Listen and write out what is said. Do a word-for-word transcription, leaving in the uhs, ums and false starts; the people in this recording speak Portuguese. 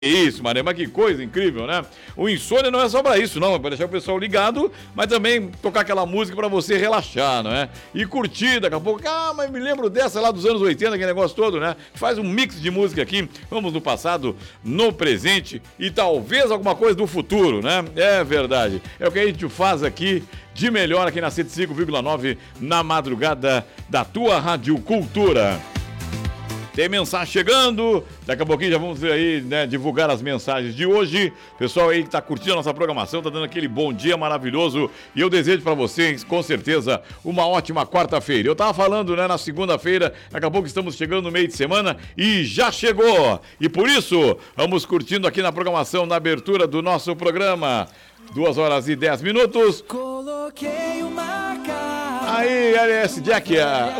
Isso, Maria, mas que coisa incrível, né? O Insônia não é só pra isso, não, é pra deixar o pessoal ligado, mas também tocar aquela música pra você relaxar, não é? E curtir, daqui a pouco, ah, mas me lembro dessa lá dos anos oitenta, aquele negócio todo, né? Faz um mix de música aqui, vamos no passado, no presente e talvez alguma coisa do futuro, né? É verdade, é o que a gente faz aqui de melhor aqui na cento e cinco vírgula nove, na madrugada da tua Rádio Cultura. Tem mensagem chegando, daqui a pouquinho já vamos ver aí, né, divulgar as mensagens de hoje. Pessoal aí que tá curtindo a nossa programação, tá dando aquele bom dia maravilhoso. E eu desejo para vocês, com certeza, uma ótima quarta-feira. Eu tava falando, né, na segunda-feira, daqui a pouco estamos chegando no meio de semana e já chegou. E por isso, vamos curtindo aqui na programação, na abertura do nosso programa. Duas horas e dez minutos. Coloquei uma cara. Aí, L S Jack,